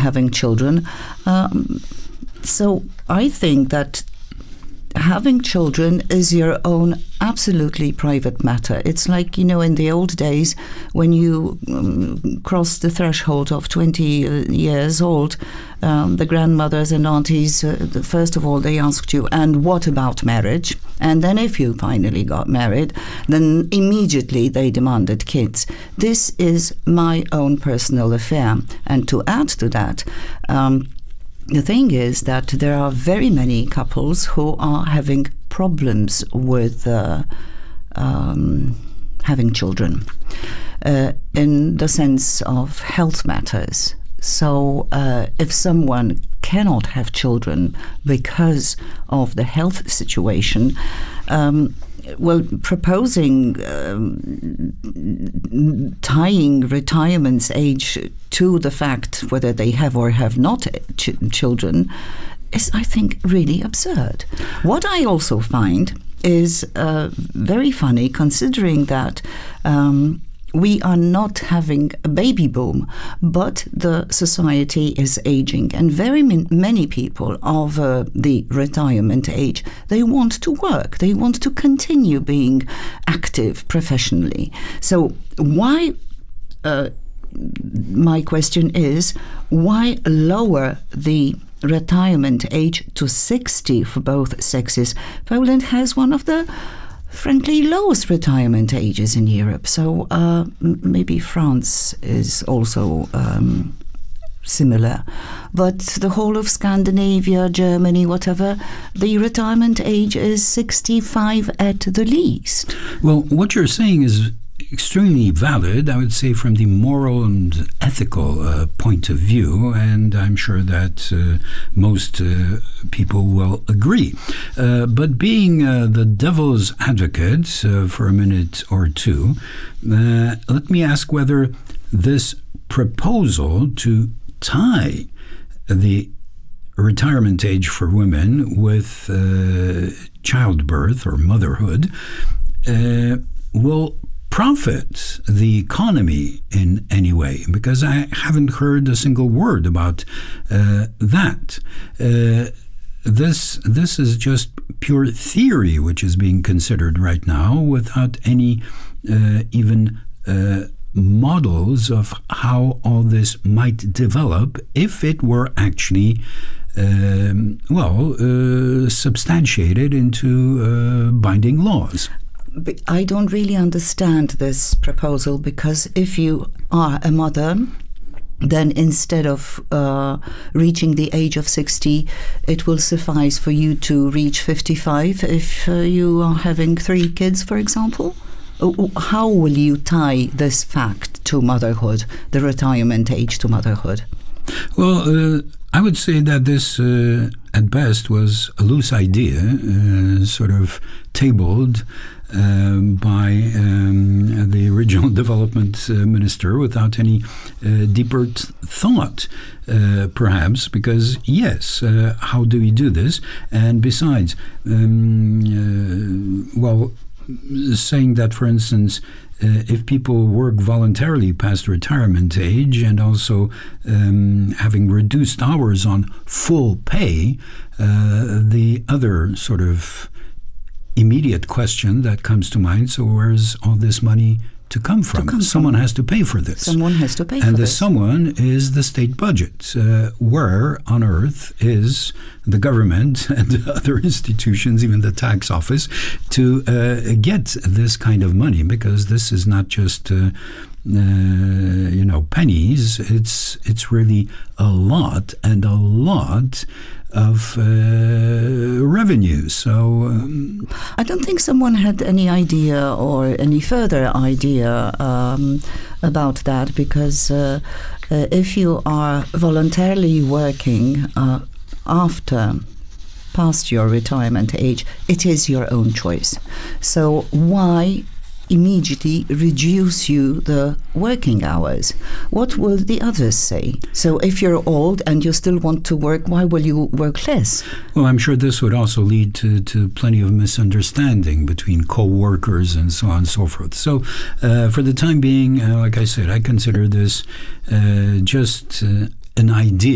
having children. So I think that having children is your own absolutely private matter. It's like, in the old days when you crossed the threshold of 20 years old, the grandmothers and aunties, first of all, they asked you, and what about marriage? And then if you finally got married, then immediately they demanded kids. This is my own personal affair. And to add to that, the thing is that there are very many couples who are having problems with having children in the sense of health matters. So if someone cannot have children because of the health situation, proposing tying retirement age to the fact whether they have or have not children is, I think, really absurd. What I also find is very funny, considering that we are not having a baby boom, but the society is aging, and very many people of the retirement age, they want to work, they want to continue being active professionally. So why, my question is, why lower the retirement age to 60 for both sexes? Poland has one of the frankly lowest retirement ages in Europe. So maybe France is also similar. But the whole of Scandinavia, Germany, whatever, the retirement age is 65 at the least. Well, what you're saying is extremely valid, I would say, from the moral and ethical point of view, and I'm sure that most people will agree. But being the devil's advocate for a minute or two, let me ask whether this proposal to tie the retirement age for women with childbirth or motherhood will profit the economy in any way, because I haven't heard a single word about that. This is just pure theory which is being considered right now, without any even models of how all this might develop if it were actually substantiated into binding laws. But I don't really understand this proposal, because if you are a mother, then instead of reaching the age of 60, it will suffice for you to reach 55 if you are having 3 kids, for example. How will you tie this fact to motherhood, the retirement age to motherhood? Well, I would say that this, at best, was a loose idea, sort of tabled by the original development minister without any deeper thought, perhaps, because, yes, how do we do this? And besides, saying that, for instance, if people work voluntarily past retirement age and also having reduced hours on full pay, the other sort of immediate question that comes to mind, so where's all this money to come from? Someone has to pay for this. Someone has to pay for this. And the someone is the state budget. Where on earth is the government and other institutions, even the tax office, to get this kind of money? Because this is not just pennies. It's really a lot and a lot of revenue. So I don't think someone had any idea or any further idea about that, because if you are voluntarily working past your retirement age, it is your own choice. So why immediately reduce you the working hours? What will the others say? So if you're old and you still want to work, why will you work less? Well, I'm sure this would also lead to plenty of misunderstanding between co-workers and so on and so forth. So for the time being, like I said, I consider this just an idea